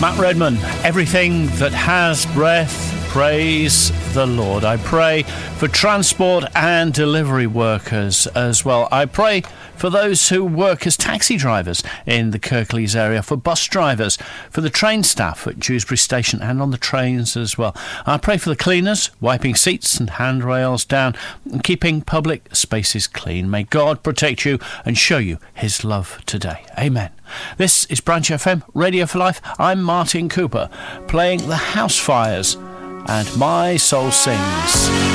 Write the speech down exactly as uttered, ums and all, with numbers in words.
Matt Redman, everything that has breath, praise the Lord. I pray for transport and delivery workers as well. I pray for those who work as taxi drivers in the Kirklees area, for bus drivers, for the train staff at Dewsbury Station and on the trains as well. I pray for the cleaners, wiping seats and handrails down and keeping public spaces clean. May God protect you and show you his love today. Amen. This is Branch F M, Radio for Life. I'm Martin Cooper, playing the House Fires and My Soul Sings.